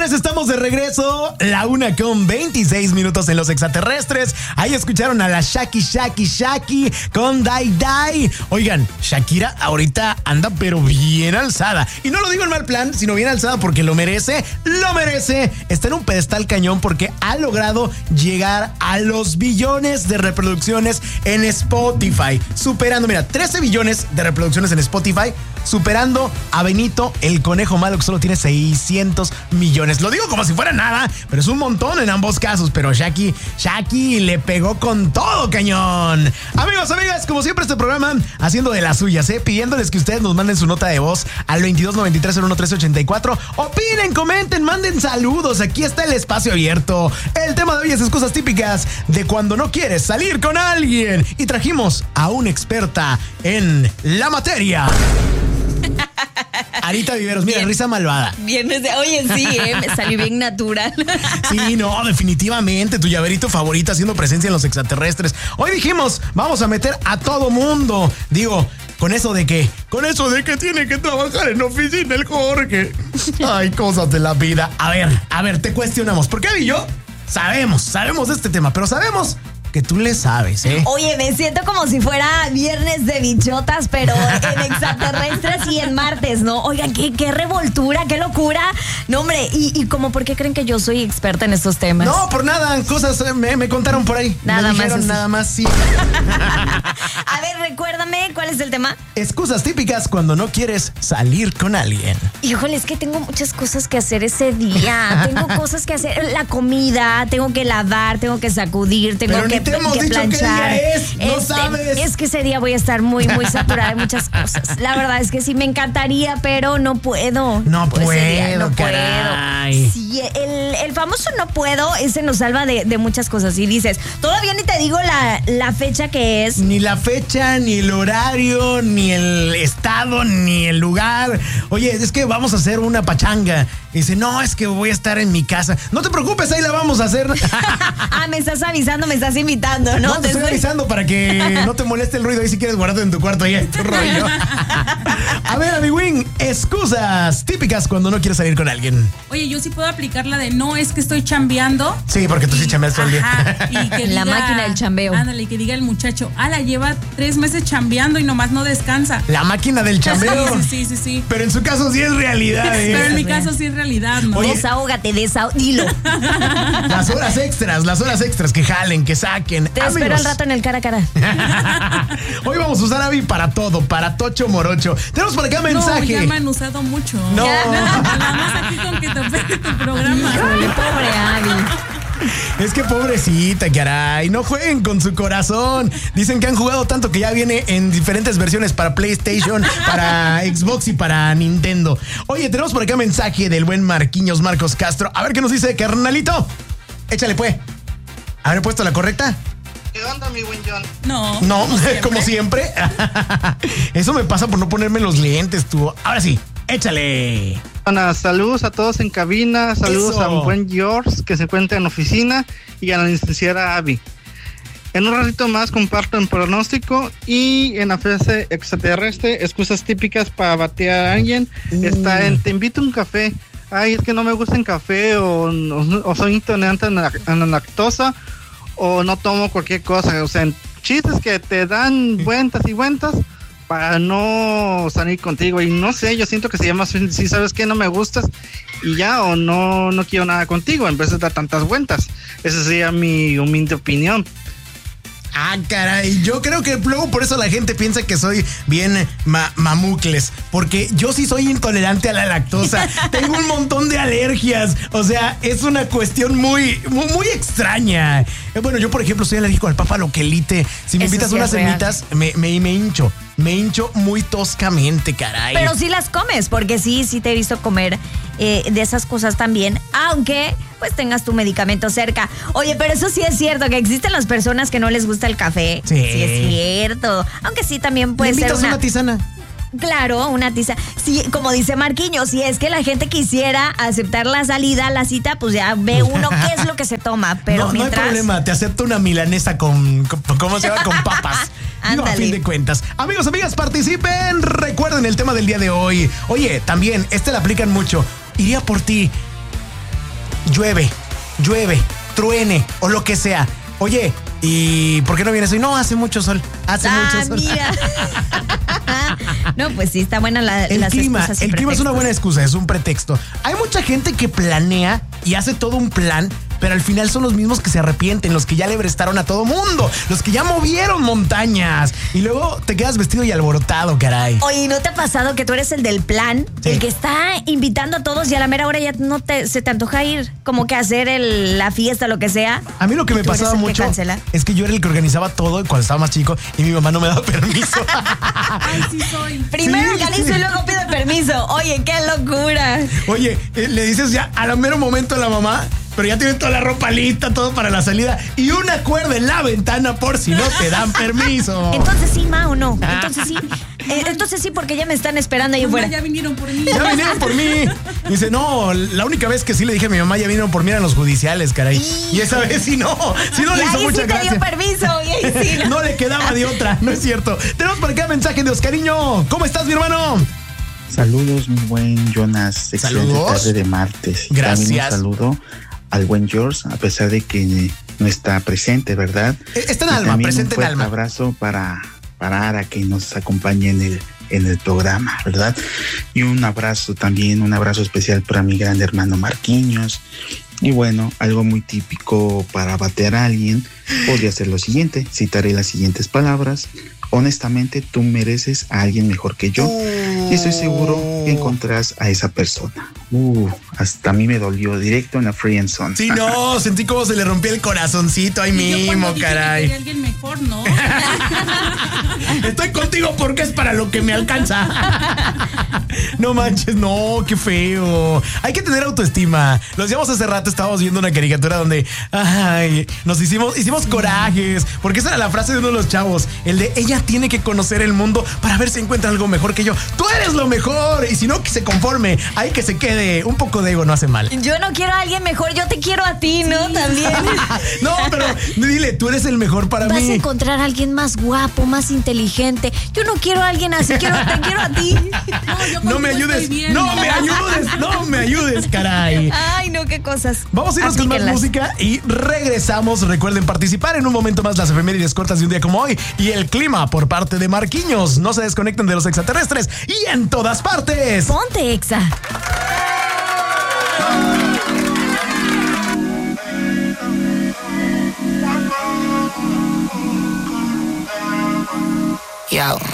Señores, estamos de regreso. La 1:26 en los extraterrestres. Ahí escucharon a la Shaki con Dai. Oigan, Shakira ahorita anda pero bien alzada. Y no lo digo en mal plan, sino bien alzada porque lo merece. Está en un pedestal cañón porque ha logrado llegar a los billones de reproducciones en Spotify. Superando, 13 billones de reproducciones en Spotify. Superando a Benito, el conejo malo, que solo tiene 600 millones. Lo digo como si fuera nada, pero es un montón en ambos casos. Pero Shaki le pegó con todo, cañón. Amigos, amigas, como siempre este programa haciendo de las suyas, pidiéndoles que ustedes nos manden su nota de voz al 2293-011384. Opinen, comenten, manden saludos. Aquí está el espacio abierto. El tema de hoy es excusas típicas de cuando no quieres salir con alguien. Y trajimos a una experta en la materia. Arita Viveros, mira, bien. Risa malvada. Bien, oye, sí, me salió bien natural. Sí, no, definitivamente, tu llaverito favorito haciendo presencia en los extraterrestres. Hoy dijimos, vamos a meter a todo mundo. Digo, con eso de que tiene que trabajar en oficina el Jorge. Ay, cosas de la vida. A ver, te cuestionamos. ¿Por qué y yo? Sabemos de este tema, pero sabemos que tú le sabes, Oye, me siento como si fuera viernes de bichotas, pero en extraterrestres y en martes, ¿no? Oigan, qué revoltura, qué locura. No, hombre, ¿y cómo por qué creen que yo soy experta en estos temas? No, por nada, cosas me contaron por ahí. Nada me dijeron más. Nada más, sí. A ver, recuérdame, ¿cuál es el tema? Excusas típicas cuando no quieres salir con alguien. Híjole, es que tengo muchas cosas que hacer ese día. Tengo cosas que hacer, la comida, tengo que lavar, tengo que sacudir, tengo que te hemos dicho planchar. Qué día es, no sabes. Es que ese día voy a estar muy saturada de muchas cosas. La verdad es que sí me encantaría, pero no puedo. No puedo. Sí, el famoso no puedo, ese nos salva de muchas cosas. Y dices, todavía ni te digo la fecha que es. Ni la fecha, ni el horario, ni el estado, ni el lugar. Oye, es que vamos a hacer una pachanga. Y dice, no, es que voy a estar en mi casa. No te preocupes, ahí la vamos a hacer. Me estás avisando, me estás invitando, ¿no? No, te estoy avisando para que no te moleste el ruido. Ahí si quieres guardarte en tu cuarto, ahí tu rollo. A ver, Wing, excusas típicas cuando no quieres salir con alguien. Oye, yo sí puedo aplicar la de no, es que estoy chambeando. Sí, porque tú sí chambeas todo el día. Y que la máquina del chambeo. Ándale, que diga el muchacho, lleva 3 meses chambeando y nomás no descansa. La máquina del chambeo. Sí. Pero en su caso sí es realidad, Pero en mi caso sí es realidad, ¿no? Oye, desahógate, dilo. Las horas extras que jalen, que saquen. Te espero al rato en el cara a cara. Hoy vamos a usar Abby para todo, para tocho morocho. Tenemos por acá mensaje. No, ya me han usado mucho. No. Nada más aquí con que te pegue tu programa. Híjole, pobre Abby. Es que pobrecita, caray, no jueguen con su corazón. Dicen que han jugado tanto que ya viene en diferentes versiones para PlayStation, para Xbox y para Nintendo. Oye, tenemos por acá mensaje del buen Marcos Castro. A ver qué nos dice, carnalito. Échale, pues. ¿Habré puesto la correcta? ¿Qué onda, mi buen John? No, como siempre. Eso me pasa por no ponerme los lentes, tú. Ahora sí, échale. Bueno, saludos a todos en cabina, saludos Eso. a un buen George que se encuentra en oficina y a la licenciada Abby. En un ratito más comparto el pronóstico y en la frase extraterrestre, excusas típicas para batear a alguien, está en te invito a un café. Ay, es que no me gusta el café o soy intolerante a la lactosa o no tomo cualquier cosa. O sea, chistes que te dan vueltas y vueltas para no salir contigo. Y no sé, yo siento que se llama si sabes que no me gustas y ya, o no quiero nada contigo en vez de dar tantas vueltas. Esa sería mi humilde opinión. Ah, caray, yo creo que luego por eso la gente piensa que soy bien mamucles, porque yo sí soy intolerante a la lactosa. Tengo un montón de alergias, o sea, es una cuestión muy extraña. Bueno, yo por ejemplo soy alérgico al papa loquelite. Si me invitas unas semitas, me hincho. Me hincho muy toscamente, caray. Pero sí las comes, porque sí te he visto comer de esas cosas también, aunque pues tengas tu medicamento cerca. Oye, pero eso sí es cierto, que existen las personas que no les gusta el café. Sí es cierto. Aunque sí también puede ser una tisana. Claro, una tiza. Sí, como dice Marquinhos, si es que la gente quisiera aceptar la salida, la cita, pues ya ve uno qué es lo que se toma. Pero no, mientras... no hay problema, te acepto una milanesa con ¿cómo se llama? Con papas. Digo, a fin de cuentas. Amigos, amigas, participen. Recuerden el tema del día de hoy. Oye, también, la aplican mucho. Iría por ti. llueve, truene o lo que sea. Oye, ¿y por qué no vienes hoy? No, hace mucho sol. Mucho sol. Mira. No, pues sí, está buena las excusas. El clima es una buena excusa, es un pretexto. Hay mucha gente que planea y hace todo un plan, pero al final son los mismos que se arrepienten, los que ya le prestaron a todo mundo, los que ya movieron montañas. Y luego te quedas vestido y alborotado, caray. Oye, ¿no te ha pasado que tú eres el del plan? Sí. El que está invitando a todos y a la mera hora ya se te antoja ir, como que hacer la fiesta, lo que sea? A mí lo que me pasaba mucho es que yo era el que organizaba todo cuando estaba más chico y mi mamá no me daba permiso. Ay, sí soy. Primero organizo y luego pido permiso. Oye, qué locura. Oye, le dices ya al mero momento a la mamá, pero ya tienen toda la ropa lista, todo para la salida y una cuerda en la ventana por si no te dan permiso. Entonces sí, ma, o no. Entonces sí, porque ya me están esperando ahí afuera. Ya vinieron por mí. Ya vinieron por mí. Dice, no, la única vez que sí le dije a mi mamá, ya vinieron por mí, eran los judiciales, caray. Y esa vez sí no le hizo mucha gracia. Dio permiso. Y ahí sí, no le quedaba de otra, no es cierto. Tenemos por acá mensaje de Oscariño. ¿Cómo estás, mi hermano? Saludos, mi buen Jonas. Excelente tarde de martes. Gracias. También un saludo al buen George, a pesar de que no está presente, ¿verdad? Está en alma, presente en alma. Un abrazo para Ara, que nos acompañe en el programa, ¿verdad? Y un abrazo especial para mi gran hermano Marquinhos. Y bueno, algo muy típico para batear a alguien podría ser lo siguiente. Citaré las siguientes palabras. Honestamente, tú mereces a alguien mejor que yo. Y estoy seguro que encontrarás a esa persona. Hasta a mí me dolió directo en la friend zone. Sí, no, sentí como se le rompió el corazoncito ahí mismo, caray. Que alguien mejor, ¿no? Estoy contigo porque es para lo que me alcanza. No manches, no, qué feo. Hay que tener autoestima. Lo decíamos hace rato, estábamos viendo una caricatura donde nos hicimos corajes, porque esa era la frase de uno de los chavos, el de ella tiene que conocer el mundo para ver si encuentra algo mejor que yo. Tú eres lo mejor, y si no, que se conforme. Hay que se quede. Un poco de ego no hace mal. Yo no quiero a alguien mejor, yo te quiero a ti, ¿no? Sí. También. No, pero dile, tú eres el mejor para mí. Vas a encontrar a alguien más guapo, más inteligente. Yo no quiero a alguien así, te quiero a ti. No me ayudes, no me ayudes, caray. Ay, no, qué cosas. Vamos a irnos con más música y regresamos. Recuerden participar en un momento más las efemérides cortas de un día como hoy y el clima por parte de Marquinhos. No se desconecten de los extraterrestres y en todas partes. Ponte Exa. Yo.